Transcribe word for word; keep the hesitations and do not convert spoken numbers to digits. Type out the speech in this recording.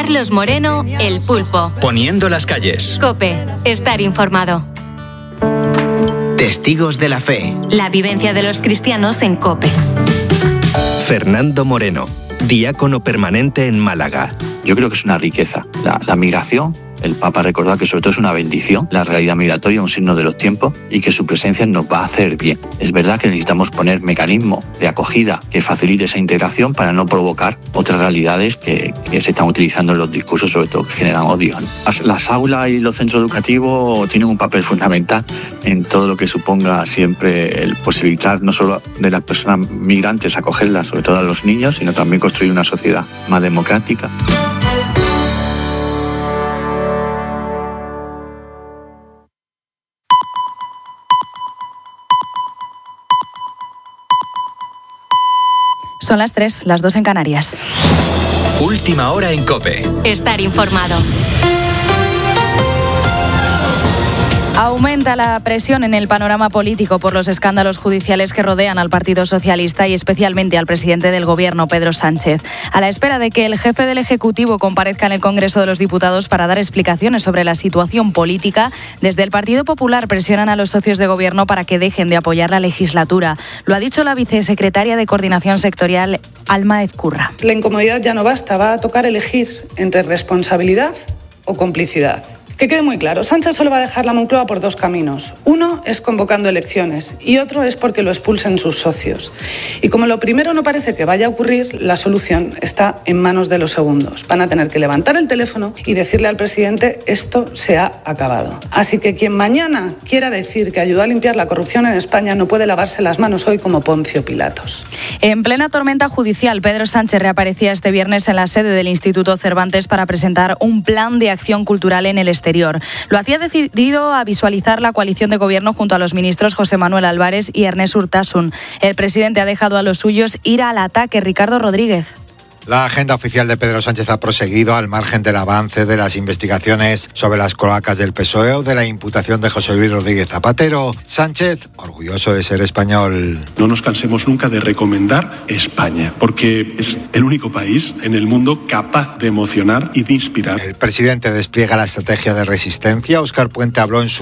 Carlos Moreno, El Pulpo. Poniendo las calles. COPE. Estar informado. Testigos de la fe. La vivencia de los cristianos en COPE. Fernando Moreno, diácono permanente en Málaga. Yo creo que es una riqueza. La, la migración, el Papa recordaba que sobre todo es una bendición, la realidad migratoria, un signo de los tiempos, y que su presencia nos va a hacer bien. Es verdad que necesitamos poner mecanismos de acogida que facilite esa integración para no provocar otras realidades que, que se están utilizando en los discursos, sobre todo que generan odio, ¿no? Las, las aulas y los centros educativos tienen un papel fundamental en todo lo que suponga siempre el posibilitar no solo de las personas migrantes acogerlas, sobre todo a los niños, sino también construir una sociedad más democrática. Son las tres, las dos en Canarias. Última hora en COPE. Estar informado. Aumenta la presión en el panorama político por los escándalos judiciales que rodean al Partido Socialista y especialmente al presidente del Gobierno, Pedro Sánchez. A la espera de que el jefe del Ejecutivo comparezca en el Congreso de los Diputados para dar explicaciones sobre la situación política, desde el Partido Popular presionan a los socios de Gobierno para que dejen de apoyar la legislatura. Lo ha dicho la vicesecretaria de Coordinación Sectorial, Alma Ezcurra. La incomodidad ya no basta, va a tocar elegir entre responsabilidad o complicidad. Que quede muy claro, Sánchez solo va a dejar la Moncloa por dos caminos. Uno es convocando elecciones y otro es porque lo expulsen sus socios. Y como lo primero no parece que vaya a ocurrir, la solución está en manos de los segundos. Van a tener que levantar el teléfono y decirle al presidente esto se ha acabado. Así que quien mañana quiera decir que ayudó a limpiar la corrupción en España no puede lavarse las manos hoy como Poncio Pilatos. En plena tormenta judicial, Pedro Sánchez reaparecía este viernes en la sede del Instituto Cervantes para presentar un plan de acción cultural en el exterior. Lo hacía decidido a visualizar la coalición de gobierno junto a los ministros José Manuel Álvarez y Ernest Urtasun. El presidente ha dejado a los suyos ir al ataque. Ricardo Rodríguez. La agenda oficial de Pedro Sánchez ha proseguido al margen del avance de las investigaciones sobre las cloacas del P S O E o de la imputación de José Luis Rodríguez Zapatero. Sánchez, orgulloso de ser español. No nos cansemos nunca de recomendar España, porque es el único país en el mundo capaz de emocionar y de inspirar. El presidente despliega la estrategia de resistencia. Óscar Puente habló en su